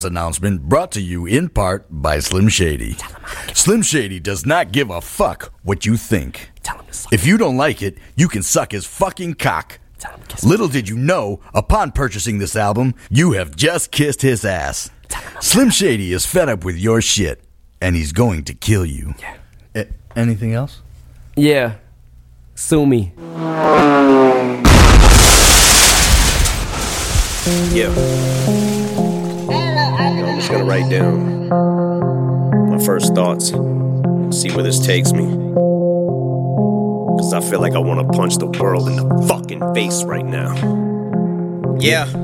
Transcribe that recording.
Announcement brought to you in part by Slim Shady. Slim Shady does not give a fuck what you think. If you don't like it, you can suck his fucking cock. Little did you know, upon purchasing this album, you have just kissed his ass. Slim Shady is fed up with your shit, and he's going to kill you. Anything else? Yeah. Sue me. Yeah. I'm just gonna write down my first thoughts, see where this takes me. Cause I feel like I wanna punch the world in the fucking face right now. Yeah.